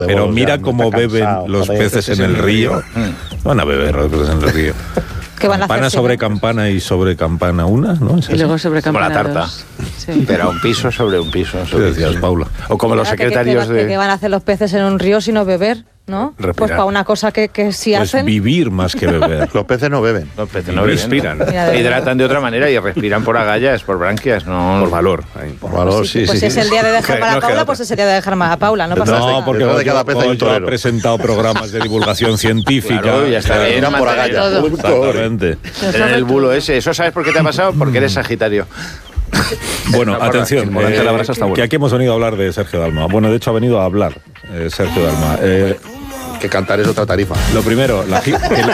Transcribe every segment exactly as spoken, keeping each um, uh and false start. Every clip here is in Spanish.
Pero mira no cómo está beben cansado, los joder, peces ese en el es el río. Van a beber los peces en el río. ¿Qué van a Campana hacer, sobre sí, campana y sobre campana una, ¿no? ¿Es Y así? luego sobre Como la campana tarta. dos. Sí. Pero un piso sobre un piso. ¿Qué Sobre decías, Paula? O como los Espérate, secretarios ¿qué, qué, de... qué van a hacer los peces en un río sino beber? ¿No? Respirar. Pues para una cosa que, que sí Pues hacen. vivir más que beber. Los peces no beben. Los peces no respiran. Mira, de Se hidratan de otra manera y respiran por agallas, por branquias, no por valor. Por valor, sí, pues sí. si es el día de dejar Que mal a no queda Paula, otra. pues ese día de dejar mal a Paula, no pasa No, nada. porque Detrás de Goyo, cada pez hay un Goyo ha torero. presentado programas de divulgación científica. Claro, ya está bien. Irán por agalla. Todo. Exactamente. En el bulo ese. ¿Eso sabes por qué te ha pasado? Porque eres Sagitario. Bueno, Esa atención, porra, el volante de la eh, brasa está bueno. que aquí hemos venido a hablar de Sergio Dalma. Bueno, de hecho ha venido a hablar eh, Sergio Dalma. Eh, Que cantar es otra tarifa. lo primero, la, gi- el-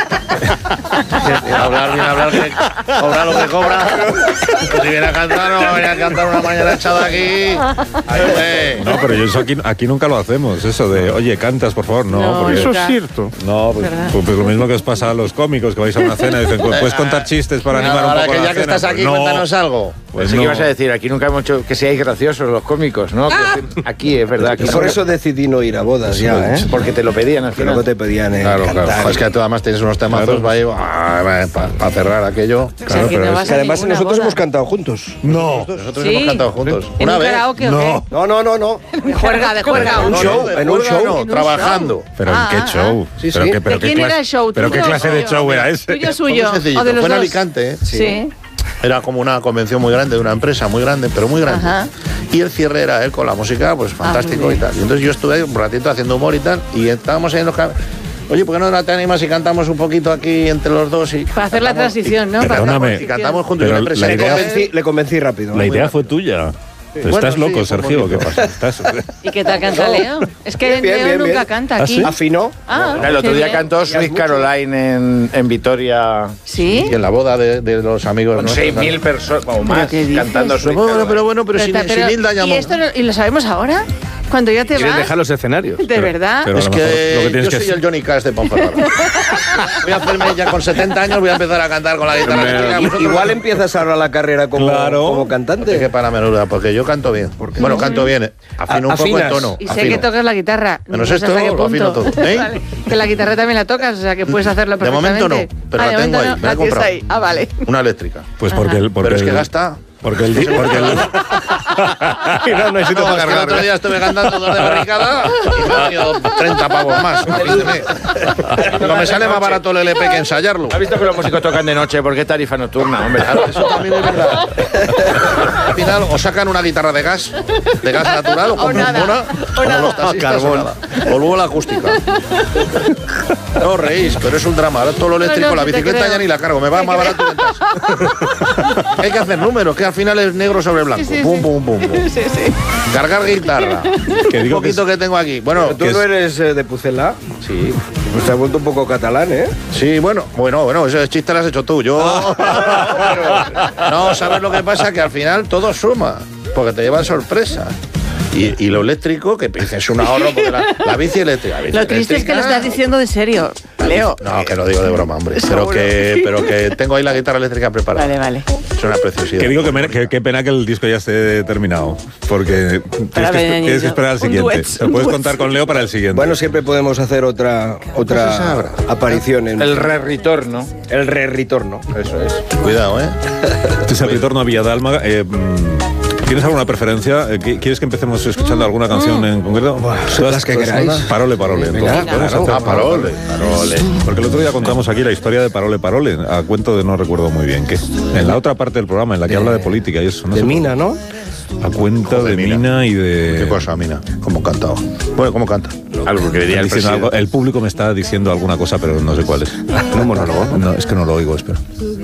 hablar, viene a hablar, que cobra lo que cobra. Pues si viene a cantar, no viene a cantar una mañana echada aquí. Ayúdame. no, pero yo eso aquí, aquí nunca lo hacemos, eso de, oye, cantas, por favor, no. No, porque, eso es cierto. no, pues, ¿Verdad? pues, pues lo mismo que os pasa a los cómicos, que vais a una cena y dicen, ¿puedes contar chistes para animar un Ahora poco que la ya que cena? estás aquí, Pues no, cuéntanos algo. pues Pensé no. que ibas a decir, aquí nunca hemos hecho que seáis graciosos los cómicos, ¿no? Que aquí es verdad. Aquí Y por no- eso decidí no ir a bodas ya, ¿eh? Porque te lo pedían al Que luego final. te pedían eh, Claro, cantar. claro. Es que tú además tienes unos temazos para cerrar aquello. O sea, Claro, que pero no es vas Que a además ninguna nosotros boda. hemos cantado juntos. No, nosotros Sí. hemos cantado juntos. ¿En Una un vez. karaoke o No. qué? No, no, no, no. De juerga, de juerga. un No, show, no, de en un juerga show. no, trabajando. ¿Pero Ah, en qué ah, show? sí, ¿Pero sí. qué, pero ¿De qué quién clase, era el show? ¿Pero qué ¿Tuyo clase o de mío? show era ese? ¿Tuyo Fue suyo? sencillo. ¿O de los Fue en dos? Alicante, ¿eh? Sí. Era como una convención muy grande de una empresa muy grande, pero muy grande. Ajá. Y el cierre era él con la música, pues fantástico muy y bien. tal. Y entonces yo estuve un ratito haciendo humor y tal, y estábamos ahí en los cam- Oye, ¿por qué no te animas y cantamos un poquito aquí entre los dos? Y Para hacer la cantamos- transición, y- ¿no? y Para cantamos- Perdóname. Y cantamos juntos. Pero y le la presenté- Le idea- convencí, le convencí rápido. La idea fue tuya. Bueno, ¿Estás sí, loco, fue Sergio? bonito. ¿Qué pasa? ¿Estás... ¿Y qué tal canta Leo? Es que Bien, bien, Leo bien, nunca bien. canta ¿Ah, aquí. sí? ¿Afinó? Ah, El otro qué día bien. cantó Sweet Caroline en, en Vitoria. ¿Sí? Y en la boda de, de los amigos Con nuestros, seis mil personas o más ¿qué dices? cantando Pero Sweet bueno, Caroline. pero bueno, pero, Pero sin, está- pero- sin Hilda ya ¿Y, mo- esto lo, ¿Y lo sabemos ahora? Cuando ya te ¿Quieren vas. dejar los escenarios? ¿De verdad? pero- Es a lo mejor que, lo que tienes yo que soy hacer- el Johnny Cash de Ponferrada. Voy a hacerme ya con setenta años, voy a empezar a cantar con la guitarra eléctrica. Vosotros- Igual empiezas ahora la carrera como, Claro. como Porque cantante. que para menuda, porque yo canto bien. Bueno, canto bien, eh. afino A- un poco el afinas. tono. Y sé afino. que tocas la guitarra. Menos No sé esto, hasta qué lo afino punto. todo, ¿eh? Vale. Que la guitarra también la tocas, o sea que puedes hacerlo De momento perfectamente. no, pero Ah, la de tengo momento ahí, no, me la he la tienes comprado. ahí. Ah, vale. Una eléctrica. Pues porque el... Porque Pero es que el- gasta. Porque el... di- Porque el no, no necesito No, para es que el otro cargar. día estuve cantando dos de barricada y me han venido treinta pavos más. Avíseme. Pero me sale más barato el L P que ensayarlo. ¿Has visto que los músicos tocan de noche? ¿Por qué tarifa nocturna, hombre? Claro, eso también es verdad. Al final o sacan una guitarra de gas, de gas natural, o compran nada, una, o como nada. los taxistas, Carbón. o nada. O luego la acústica. No os reís, pero es un drama. Ahora todo lo eléctrico, No, no, la sí te bicicleta creo. ya ni la cargo, me va Te más creo. barato que en Hay que hacer números, que al final es negro sobre blanco. Sí, sí, pum, sí. pum, pum, pum. Sí, sí. Cargar guitarra. Que Un digo que poquito que, tengo aquí. Bueno, ¿Tú que no es- eres eh, de Pucela? sí. Pues te has vuelto un poco catalán, ¿eh? Sí, bueno, bueno, bueno, ese chiste lo has hecho tú. Yo. No, ¿sabes lo que pasa? Que al final todo suma, porque te llevan sorpresa. Y, y lo eléctrico, que es un ahorro, porque la, la bici eléctrica. la bici Lo triste es que lo eléctrica- estás diciendo de serio, Leo. No, que lo digo de broma, hombre. Pero que, pero que tengo ahí la guitarra eléctrica preparada. Vale, vale. Es una preciosidad. Que digo que, me- que- qué pena que el disco ya esté terminado. Porque tienes que, ver, esper- tienes que esperar al un siguiente. duet, Lo un puedes duet. contar con Leo para el siguiente. Bueno, siempre podemos hacer otra se otra sabrá. aparición en El re-retorno. el re-retorno. Eso es. Cuidado, ¿eh? Este es el retorno a Villadalma. Eh, mm, ¿Tienes alguna preferencia? Eh, ¿qui- ¿Quieres que empecemos escuchando alguna canción en concreto? Todas- las que todas- queráis. Parole, parole. entonces, Venga, podemos claro. hacer Ah, Parole. Parole. Porque el otro día contamos aquí la historia de Parole, parole, a cuento de no recuerdo muy bien qué. En la otra parte del programa, en la que habla de política y eso. No De sé por- Mina, ¿no? A cuenta Joder, de Mina. Mina y de... Qué cosa, Mina. Cómo cantaba. Bueno, ¿cómo canta? Algo que diría el Diciendo algo- presidente. el público me está diciendo alguna cosa, pero no sé cuál es. ¿Un monólogo? No, es que no lo oigo, espera.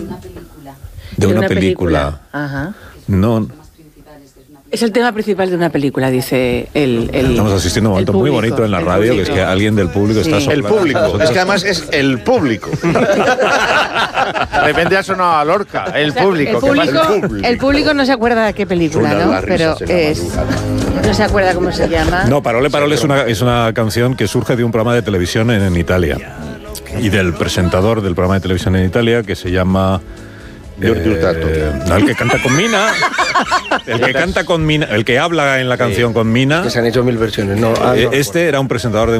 De una película. Ajá. No, Es el tema principal de una película, dice el. el estamos asistiendo a un el momento muy público, bonito en la el radio, que es público. que alguien del público Sí. está El soplando. público. Nosotros- Es que además es el público. De repente ha sonado a Lorca, el O sea, público. El ¿qué público, pasa? el público no se acuerda de qué película, Suenan ¿no? las Pero risas en la es. madrugada. No se acuerda cómo se llama. No, Parole, parole es una, es una canción que surge de un programa de televisión en, en Italia. Y del presentador del programa de televisión en Italia, que se llama... Giorgio Hurtado. no, el que canta con Mina. El que canta con Mina, el que habla en la canción con Mina. Que se han hecho mil versiones. No, ah, eh, no. Este era un presentador de